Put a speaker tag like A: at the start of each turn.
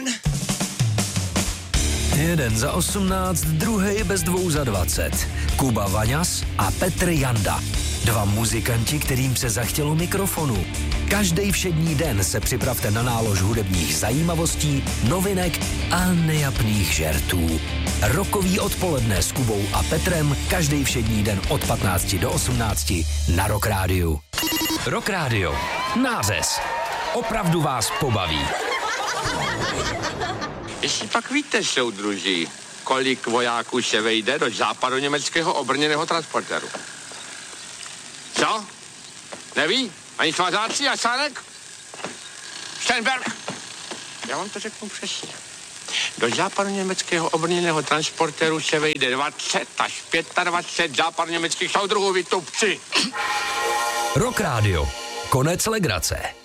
A: Jeden za 18, druhej bez 2 za 20. Kuba Vaňas a Petr Janda. 2 muzikanti, kterým se zachtělo mikrofonu. Každý všední den se připravte na nálož hudebních zajímavostí, novinek a nejapných žertů. Rokový odpoledne s Kubou a Petrem každý všední den od 15 do 18 na Rock Rádiu. Rock Rádio. Nářez. Opravdu vás pobaví.
B: Jestli pak víte, soudruží, kolik vojáků se vejde do západoněmeckého obrněného transportéru? Co? Neví? Ani svazáci a Sánek? Sternberg? Já vám to řeknu přesně. Do západoněmeckého obrněného transportéru se vejde 20 až 25 západoněmeckých soudruhů, vy tupci.
A: Rock Rádio. Konec legrace.